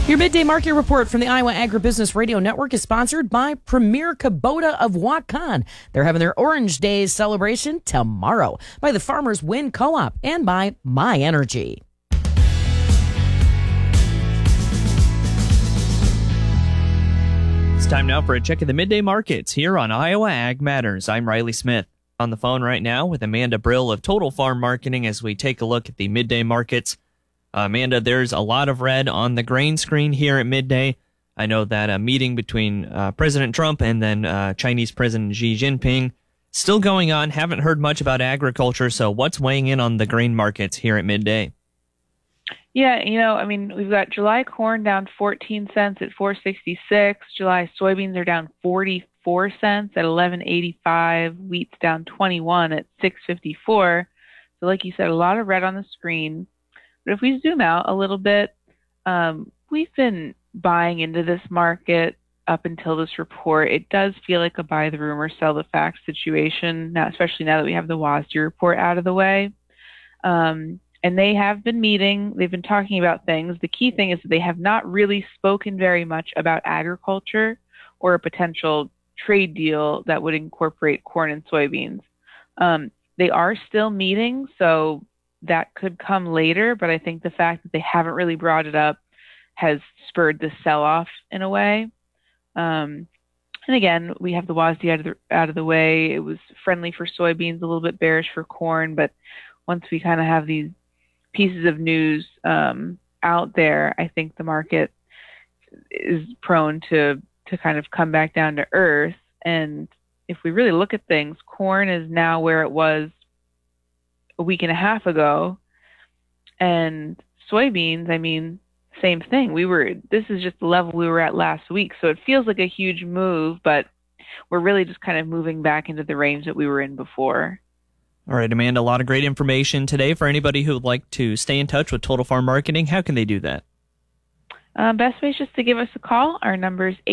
Your midday market report from the Iowa Agribusiness Radio Network is sponsored by Premier Kubota of Waukon. They're having their Orange Days celebration tomorrow, by the Farmers Win Co-op, and by My Energy. It's time now for a check of the midday markets here on Iowa Ag Matters. I'm Riley Smith. On the phone right now with Amanda Brill of Total Farm Marketing as we take a look at the midday markets. Amanda, there's a lot of red on the grain screen here at midday. I know that a meeting between President Trump and then Chinese President Xi Jinping still going on. Haven't heard much about agriculture, so what's weighing in on the grain markets here at midday? Yeah, we've got July corn down 14 cents at 4.66. July soybeans are down 44 cents at 11.85. Wheat's down 21 at 6.54. So like you said, a lot of red on the screen. But if we zoom out a little bit, we've been buying into this market up until this report. It does feel like a buy the rumor, sell the facts situation, now, especially now that we have the WASDE report out of the way. And they have been meeting. They've been talking about things. The key thing is that they have not really spoken very much about agriculture or a potential trade deal that would incorporate corn and soybeans. They are still meeting, so that could come later, but I think the fact that they haven't really brought it up has spurred the sell-off in a way. And again, we have the WASDE out of the way. It was friendly for soybeans, a little bit bearish for corn, but once we kind of have these pieces of news out there, I think the market is prone to kind of come back down to earth. And if we really look at things, corn is now where it was a week and a half ago, and soybeans, same thing. This is just the level we were at last week, so it feels like a huge move, but we're really just kind of moving back into the range that we were in before. All right, Amanda, a lot of great information today. For anybody who would like to stay in touch with Total Farm Marketing, how can they do that? Best way is just to give us a call. Our number is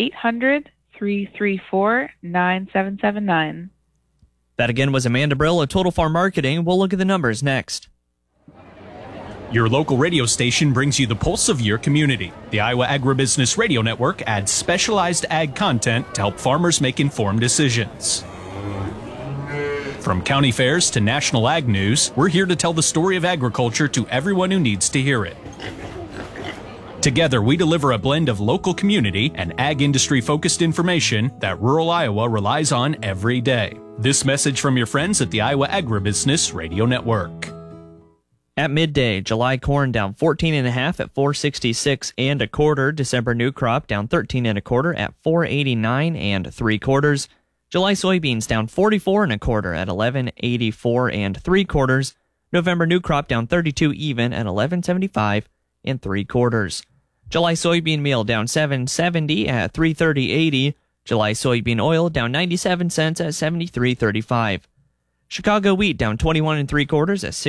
800-334-9779. That again was Amanda Brill of Total Farm Marketing. We'll look at the numbers next. Your local radio station brings you the pulse of your community. The Iowa Agribusiness Radio Network adds specialized ag content to help farmers make informed decisions. From county fairs to national ag news, we're here to tell the story of agriculture to everyone who needs to hear it. Together, we deliver a blend of local community and ag industry-focused information that rural Iowa relies on every day. This message from your friends at the Iowa Agribusiness Radio Network. At midday, July corn down 14.5 at 4.66 and a quarter. December new crop down 13 and a quarter at 4.89 and 3/4. July soybeans down 44 and a quarter at 11.84 and 3/4. November new crop down 32 even at 11.75 and 3/4. July soybean meal down 7.70 at 3.30.80. July soybean oil down 97 cents at 73.35. Chicago wheat down 21 3/4 at